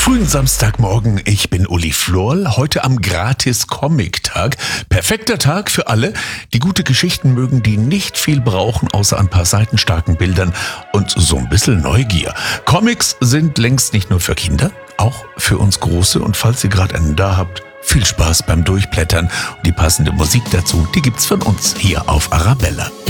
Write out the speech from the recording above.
Frühen Samstagmorgen, ich bin Uli Florl, heute am Gratis-Comic-Tag. Perfekter Tag für alle, die gute Geschichten mögen, die nicht viel brauchen, außer ein paar seitenstarken Bildern und so ein bisschen Neugier. Comics sind längst nicht nur für Kinder, auch für uns Große, und falls ihr gerade einen da habt, viel Spaß beim Durchblättern. Und die passende Musik dazu, die gibt's von uns hier auf Arabella.